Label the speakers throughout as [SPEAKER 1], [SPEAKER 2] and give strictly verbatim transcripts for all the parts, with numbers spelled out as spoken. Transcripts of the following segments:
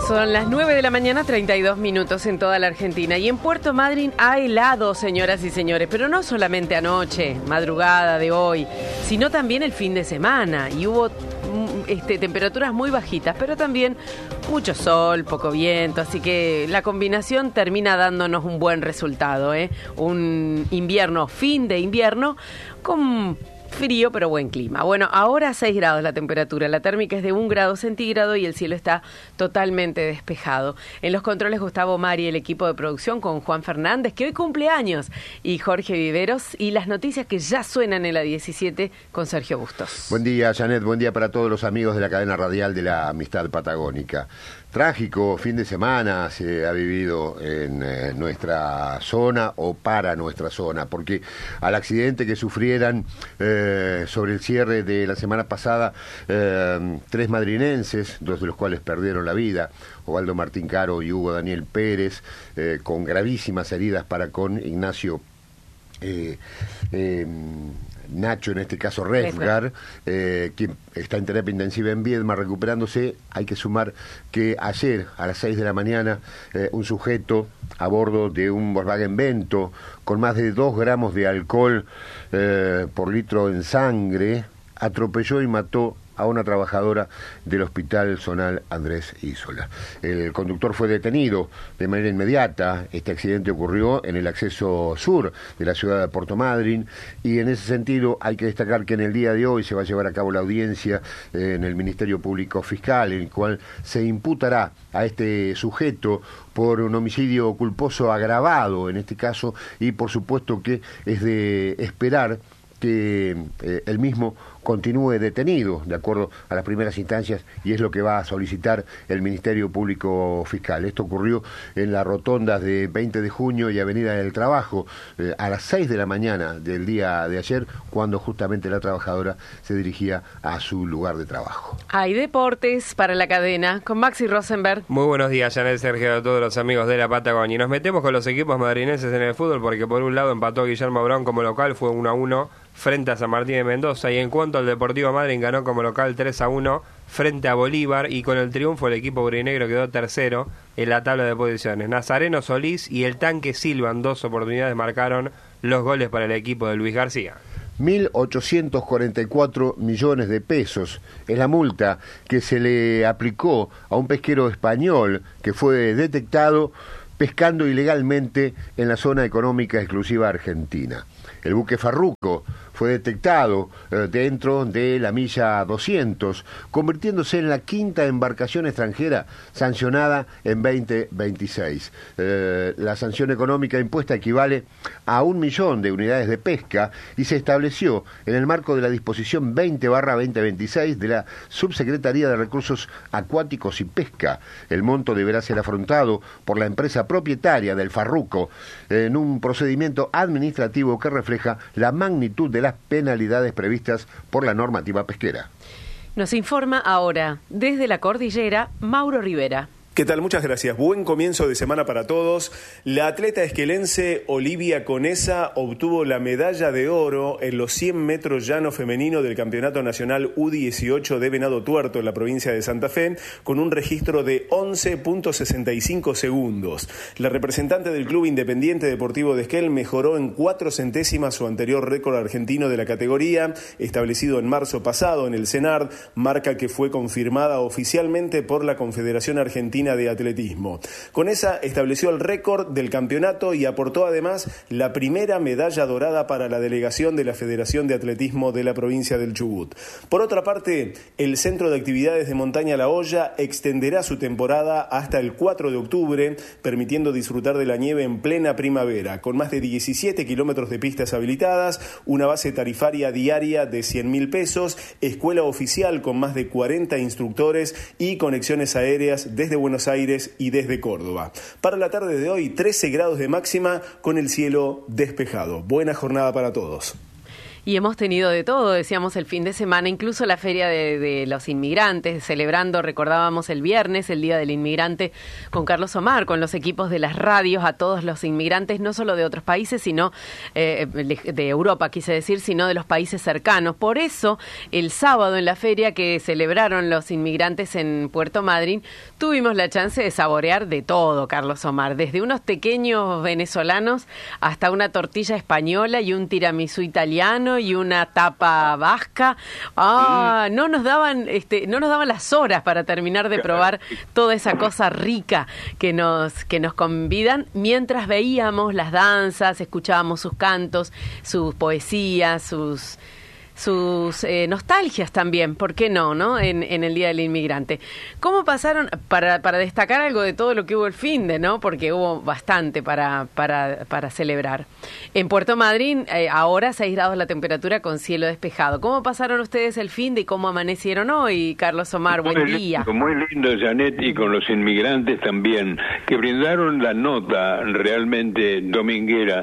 [SPEAKER 1] Son las nueve de la mañana, treinta y dos minutos en toda la Argentina. Y en Puerto Madryn ha helado, señoras y señores, pero no solamente anoche, madrugada de hoy, sino también el fin de semana. Y hubo este, temperaturas muy bajitas, pero también mucho sol, poco viento, así que la combinación termina dándonos un buen resultado, ¿eh? Un invierno, fin de invierno, con frío pero buen clima. Bueno, ahora seis grados la temperatura, la térmica es de un grado centígrado y el cielo está totalmente despejado. En los controles Gustavo Mari, el equipo de producción con Juan Fernández, que hoy cumple años, y Jorge Viveros, y las noticias que ya suenan en la diecisiete con Sergio Bustos.
[SPEAKER 2] Buen día, Janet, buen día para todos los amigos de la cadena radial de la Amistad Patagónica. Trágico fin de semana se ha vivido en eh, nuestra zona o para nuestra zona, porque al accidente que sufrieran eh, sobre el cierre de la semana pasada eh, tres madrinenses, dos de los cuales perdieron la vida, Osvaldo Martín Caro y Hugo Daniel Pérez, eh, con gravísimas heridas para con Ignacio eh, eh, Nacho, en este caso Refgar, eh, que está en terapia intensiva en Viedma recuperándose. Hay que sumar que ayer a las seis de la mañana eh, un sujeto a bordo de un Volkswagen Vento con más de dos gramos de alcohol eh, por litro en sangre atropelló y mató a una trabajadora del Hospital Zonal Andrés Isola. El conductor fue detenido de manera inmediata. Este accidente ocurrió en el acceso sur de la ciudad de Puerto Madryn y en ese sentido hay que destacar que en el día de hoy se va a llevar a cabo la audiencia eh, en el Ministerio Público Fiscal, en el cual se imputará a este sujeto por un homicidio culposo agravado en este caso, y por supuesto que es de esperar que eh, el mismo continúe detenido, de acuerdo a las primeras instancias, y es lo que va a solicitar el Ministerio Público Fiscal. Esto ocurrió en las rotondas de veinte de junio y Avenida del Trabajo, eh, a las seis de la mañana del día de ayer, cuando justamente la trabajadora se dirigía a su lugar de trabajo.
[SPEAKER 1] Hay deportes para la cadena, con Maxi Rosenberg.
[SPEAKER 3] Muy buenos días, Janet, Sergio, a todos los amigos de la Patagonia. Y nos metemos con los equipos madrineses en el fútbol, porque por un lado empató Guillermo Brown como local, fue uno a uno frente a San Martín de Mendoza, y en cuanto al Deportivo Madryn ganó como local tres a uno frente a Bolívar, y con el triunfo el equipo aurinegro quedó tercero en la tabla de posiciones. Nazareno Solís y el Tanque Silva en dos oportunidades marcaron los goles para el equipo de Luis García.
[SPEAKER 2] mil ochocientos cuarenta y cuatro millones de pesos es la multa que se le aplicó a un pesquero español que fue detectado pescando ilegalmente en la zona económica exclusiva argentina. El buque Farruco fue detectado eh, dentro de la milla doscientos, convirtiéndose en la quinta embarcación extranjera sancionada en veinte veintiséis. Eh, la sanción económica impuesta equivale a un millón de unidades de pesca y se estableció en el marco de la disposición veinte barra veinte veintiséis de la Subsecretaría de Recursos Acuáticos y Pesca. El monto deberá ser afrontado por la empresa propietaria del Farruco en un procedimiento administrativo que refleja la magnitud de la las penalidades previstas por la normativa pesquera.
[SPEAKER 1] Nos informa ahora, desde la cordillera, Mauro Rivera.
[SPEAKER 4] ¿Qué tal? Muchas gracias. Buen comienzo de semana para todos. La atleta esquelense Olivia Conesa obtuvo la medalla de oro en los cien metros llano femenino del Campeonato Nacional U dieciocho de Venado Tuerto en la provincia de Santa Fe, con un registro de once punto sesenta y cinco segundos. La representante del Club Independiente Deportivo de Esquel mejoró en cuatro centésimas su anterior récord argentino de la categoría, establecido en marzo pasado en el CENARD, marca que fue confirmada oficialmente por la Confederación Argentina de Atletismo. Conesa estableció el récord del campeonato y aportó además la primera medalla dorada para la delegación de la Federación de Atletismo de la provincia del Chubut. Por otra parte, el Centro de Actividades de Montaña La Hoya extenderá su temporada hasta el cuatro de octubre, permitiendo disfrutar de la nieve en plena primavera, con más de diecisiete kilómetros de pistas habilitadas, una base tarifaria diaria de cien mil pesos, escuela oficial con más de cuarenta instructores y conexiones aéreas desde Buenos Aires y desde Córdoba. Para la tarde de hoy, trece grados de máxima con el cielo despejado. Buena jornada para todos.
[SPEAKER 1] Y hemos tenido de todo, decíamos el fin de semana, incluso la feria de, de los inmigrantes, celebrando, recordábamos el viernes, el Día del Inmigrante, con Carlos Omar, con los equipos de las radios, a todos los inmigrantes, no solo de otros países, sino eh, de Europa, quise decir, sino de los países cercanos. Por eso, el sábado en la feria que celebraron los inmigrantes en Puerto Madryn, tuvimos la chance de saborear de todo, Carlos Omar, desde unos pequeños venezolanos hasta una tortilla española y un tiramisú italiano y una tapa vasca. Ah, no nos daban, este, no nos daban las horas para terminar de probar toda esa cosa rica que nos, que nos convidan, mientras veíamos las danzas, escuchábamos sus cantos, sus poesías, sus sus eh, nostalgias también, ¿por qué no, no? En, en el Día del Inmigrante. ¿Cómo pasaron, para, para destacar algo de todo lo que hubo el finde, ¿no? Porque hubo bastante para, para, para celebrar. En Puerto Madryn, eh, ahora seis grados la temperatura con cielo despejado. ¿Cómo pasaron ustedes el finde y cómo amanecieron hoy, Carlos Omar? Buen
[SPEAKER 5] muy
[SPEAKER 1] día.
[SPEAKER 5] Lindo, muy lindo, Janet, y con los inmigrantes también, que brindaron la nota realmente dominguera,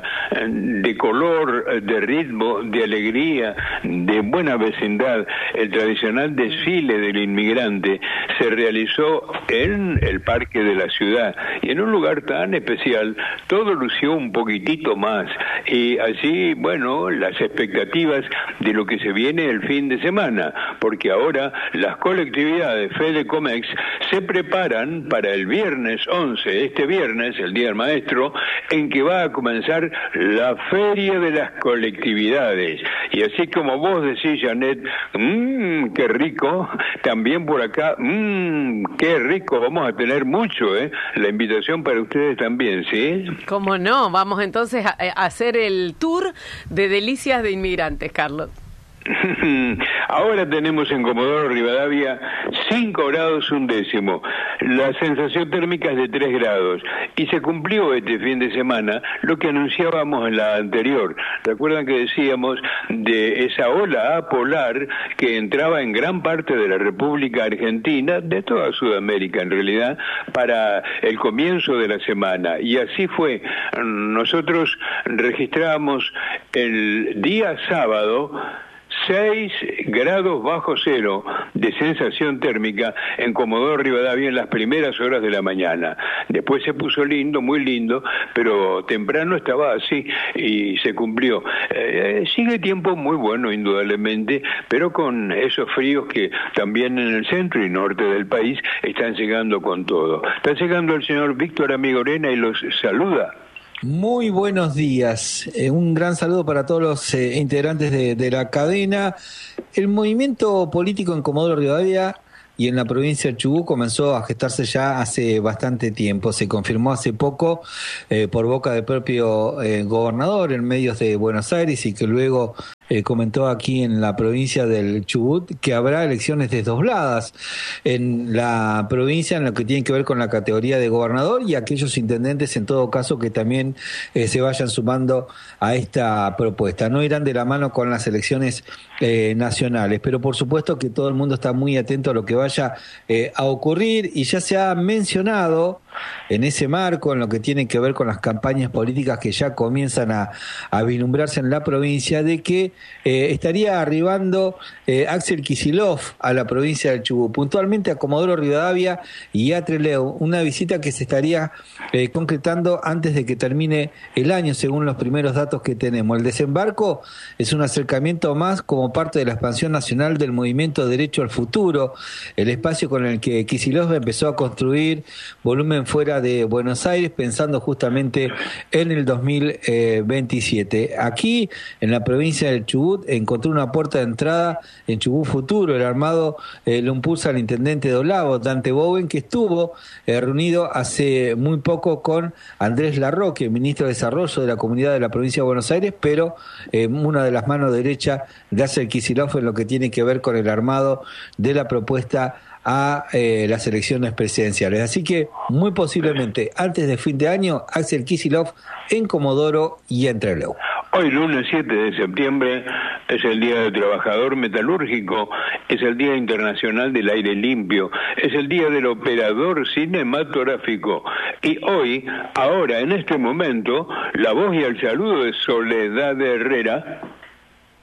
[SPEAKER 5] de color, de ritmo, de alegría, de buena vecindad. El tradicional desfile del inmigrante se realizó en el parque de la ciudad y en un lugar tan especial todo lució un poquitito más, y así, bueno, las expectativas de lo que se viene el fin de semana, porque ahora las colectividades Fedecomex se preparan para el viernes once, este viernes, el Día del Maestro, en que va a comenzar la Feria de las Colectividades. Y así como vos decís, Janet, mmm, qué rico, también por acá, mmm, qué rico, vamos a tener mucho, ¿eh? La invitación para ustedes también, ¿sí?
[SPEAKER 1] ¿Cómo no? Vamos entonces a, a hacer el tour de delicias de inmigrantes, Carlos.
[SPEAKER 5] Ahora tenemos en Comodoro Rivadavia cinco grados un décimo, la sensación térmica es de tres grados y se cumplió este fin de semana lo que anunciábamos en la anterior. ¿Recuerdan que decíamos de esa ola polar que entraba en gran parte de la República Argentina, de toda Sudamérica en realidad, para el comienzo de la semana? Y así fue. Nosotros registramos el día sábado seis grados bajo cero de sensación térmica en Comodoro Rivadavia en las primeras horas de la mañana. Después se puso lindo, muy lindo, pero temprano estaba así y se cumplió. Eh, sigue tiempo muy bueno, indudablemente, pero con esos fríos que también en el centro y norte del país están llegando con todo. Está llegando el señor Víctor Amigorena y los saluda.
[SPEAKER 6] Muy buenos días, eh, un gran saludo para todos los eh, integrantes de, de la cadena. El movimiento político en Comodoro Rivadavia y en la provincia de Chubut comenzó a gestarse ya hace bastante tiempo. Se confirmó hace poco eh, por boca del propio eh, gobernador en medios de Buenos Aires, y que luego Eh, comentó aquí en la provincia del Chubut que habrá elecciones desdobladas en la provincia en lo que tiene que ver con la categoría de gobernador, y aquellos intendentes en todo caso que también eh, se vayan sumando a esta propuesta. No irán de la mano con las elecciones eh, nacionales, pero por supuesto que todo el mundo está muy atento a lo que vaya eh, a ocurrir, y ya se ha mencionado en ese marco, en lo que tiene que ver con las campañas políticas que ya comienzan a, a vislumbrarse en la provincia, de que eh, estaría arribando eh, Axel Kicillof a la provincia del Chubut, puntualmente a Comodoro Rivadavia y a Trelew, una visita que se estaría eh, concretando antes de que termine el año, según los primeros datos que tenemos. El desembarco es un acercamiento más como parte de la expansión nacional del movimiento Derecho al Futuro, el espacio con el que Kicillof empezó a construir volumen fuera de Buenos Aires, pensando justamente en el dos mil veintisiete. Aquí, en la provincia del Chubut, encontró una puerta de entrada en Chubut Futuro. El armado eh, lo impulsa el intendente de Olavo, Dante Bowen, que estuvo eh, reunido hace muy poco con Andrés Larroque, ministro de Desarrollo de la Comunidad de la provincia de Buenos Aires, pero eh, una de las manos derechas de Axel Kicillof en lo que tiene que ver con el armado de la propuesta a eh, las elecciones presidenciales. Así que muy posiblemente antes de fin de año, Axel Kicillof en Comodoro y en Trelew.
[SPEAKER 5] Hoy, lunes siete de septiembre, es el Día del Trabajador Metalúrgico, es el Día Internacional del Aire Limpio, es el Día del Operador Cinematográfico. Y hoy, ahora, en este momento, la voz y el saludo de Soledad Herrera.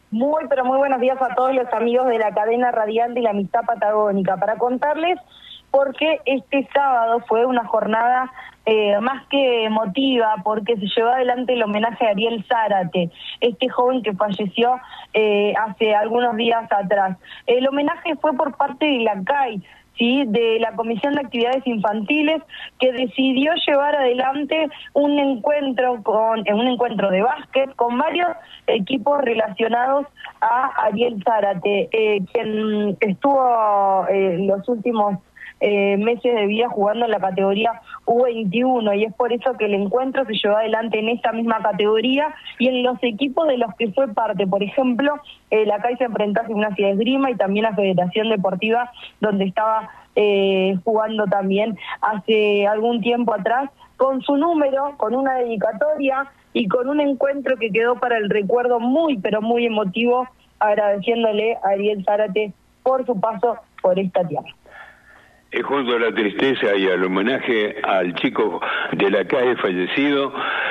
[SPEAKER 7] Muy, pero muy buenos días a todos los amigos de la cadena radial de la Amistad Patagónica. Para contarles por qué este sábado fue una jornada eh, más que emotiva, porque se llevó adelante el homenaje a Ariel Zárate, este joven que falleció eh, hace algunos días atrás. El homenaje fue por parte de la C A I, ¿sí?, de la Comisión de Actividades Infantiles, que decidió llevar adelante un encuentro con un encuentro de básquet con varios equipos relacionados a Ariel Zárate, eh, quien estuvo eh, los últimos eh, meses de vida jugando en la categoría U veintiuno, y es por eso que el encuentro se llevó adelante en esta misma categoría y en los equipos de los que fue parte. Por ejemplo, eh, la C A I se enfrentó a Gimnasia de Esgrima y también a Federación Deportiva, donde estaba eh, jugando también hace algún tiempo atrás, con su número, con una dedicatoria y con un encuentro que quedó para el recuerdo muy, pero muy emotivo, agradeciéndole a Ariel Zárate por su paso por esta tierra.
[SPEAKER 5] Eh, junto a la tristeza y al homenaje al chico de la calle fallecido,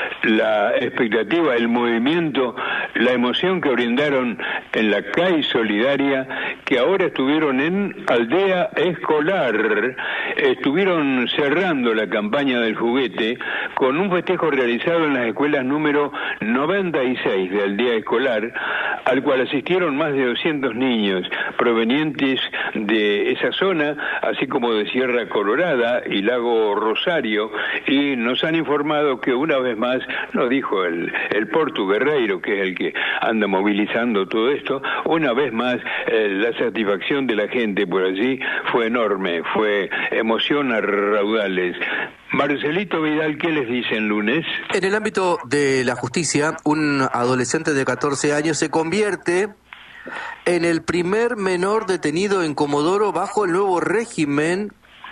[SPEAKER 5] la expectativa, el movimiento, la emoción que brindaron en la C A I Solidaria, que ahora estuvieron en Aldea Escolar, estuvieron cerrando la campaña del juguete con un festejo realizado en las escuelas número noventa y seis de Aldea Escolar, al cual asistieron más de doscientos niños provenientes de esa zona, así como de Sierra Colorada y Lago Rosario, y nos han informado que una vez más, nos dijo el, el Portu Guerreiro, que es el que anda movilizando todo esto, una vez más eh, la satisfacción de la gente por allí fue enorme, fue emoción a raudales. Marcelito Vidal, ¿qué les dicen lunes?
[SPEAKER 8] En el ámbito de la justicia, un adolescente de catorce años se convierte en el primer menor detenido en Comodoro bajo el nuevo régimen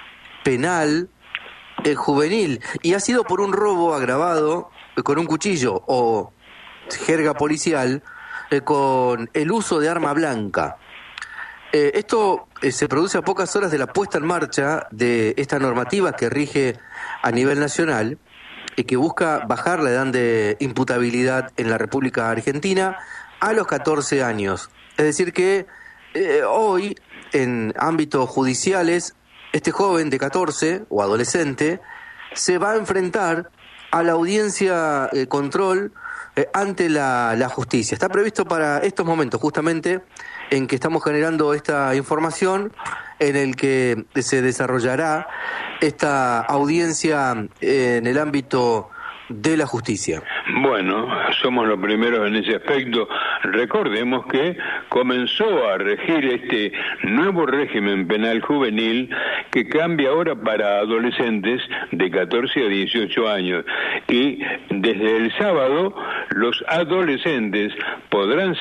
[SPEAKER 8] penal eh, juvenil, y ha sido por un robo agravado eh, con un cuchillo o jerga policial eh, con el uso de arma blanca. Eh, esto eh, se produce a pocas horas de la puesta en marcha de esta normativa que rige a nivel nacional y que busca bajar la edad de imputabilidad en la República Argentina a los catorce años. Es decir que eh, hoy, en ámbitos judiciales, este joven de catorce o adolescente se va a enfrentar a la audiencia eh, control eh, ante la, la justicia. Está previsto para estos momentos, justamente, en que estamos generando esta información, en el que se desarrollará esta audiencia en el ámbito de la justicia.
[SPEAKER 5] Bueno, somos los primeros en ese aspecto. Recordemos que comenzó a regir este nuevo régimen penal juvenil que cambia ahora para adolescentes de catorce a dieciocho años, y desde el sábado los adolescentes podrán